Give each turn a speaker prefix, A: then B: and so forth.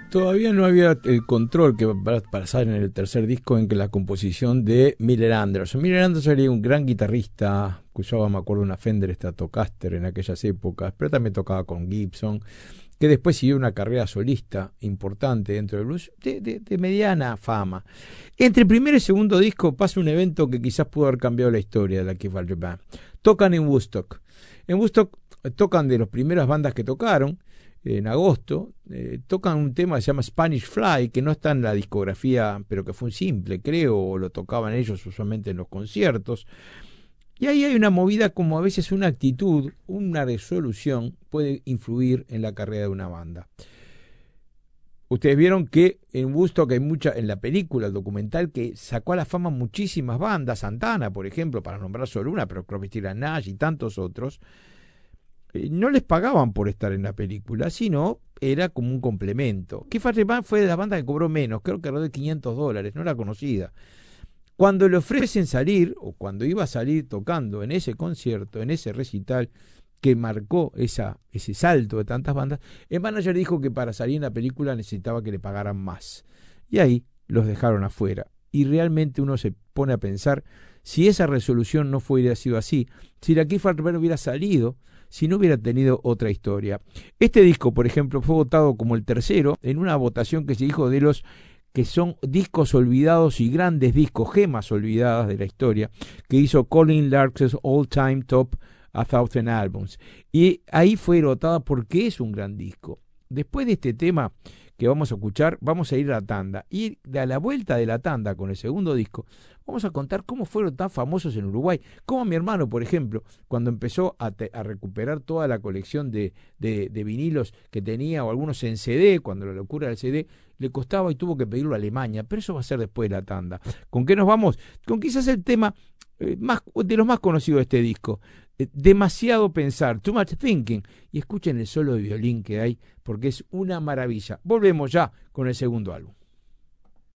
A: Todavía no había el control que va a pasar en el tercer disco en que la composición de Miller Anderson. Miller Anderson era un gran guitarrista que usaba, me acuerdo, una Fender Stratocaster en aquellas épocas, pero también tocaba con Gibson, que después siguió una carrera solista importante dentro del blues, de mediana fama. Entre el primer y segundo disco pasa un evento que quizás pudo haber cambiado la historia de la Keith Walker Band. Tocan en Woodstock. En Woodstock tocan de las primeras bandas que tocaron, en agosto, tocan un tema que se llama Spanish Fly, que no está en la discografía, pero que fue un simple, creo, o lo tocaban ellos usualmente en los conciertos. Y ahí hay una movida, como a veces una actitud, una resolución puede influir en la carrera de una banda. Ustedes vieron que en Woodstock hay mucha, en la película, el documental, que sacó a la fama muchísimas bandas, Santana, por ejemplo, para nombrar solo una, pero Crosby, Stills & Nash y tantos otros. No les pagaban por estar en la película, sino era como un complemento. Keith Walker Band fue de la banda que cobró menos, creo que alrededor de $500, no era conocida. Cuando le ofrecen salir, o cuando iba a salir tocando en ese concierto, en ese recital que marcó ese salto de tantas bandas, el manager dijo que para salir en la película necesitaba que le pagaran más. Y ahí los dejaron afuera. Y realmente uno se pone a pensar, si esa resolución no hubiera sido así, si la Keith Walker Band hubiera salido, si no hubiera tenido otra historia. Este disco, por ejemplo, fue votado como el tercero en una votación que se dijo de los que son discos olvidados y grandes discos, gemas olvidadas de la historia, que hizo Colin Lark's All Time Top 1000 Albums. Y ahí fue votada porque es un gran disco. Después de este tema que vamos a escuchar, vamos a ir a la tanda. Y a la vuelta de la tanda con el segundo disco, vamos a contar cómo fueron tan famosos en Uruguay. Como mi hermano, por ejemplo, cuando empezó a recuperar toda la colección de vinilos que tenía, o algunos en CD, cuando la locura del CD, le costaba y tuvo que pedirlo a Alemania. Pero eso va a ser después de la tanda. ¿Con qué nos vamos? Con quizás el tema de los más conocidos de este disco. Demasiado pensar, Too Much Thinking, y escuchen el solo de violín que hay porque es una maravilla. Volvemos ya con el segundo álbum.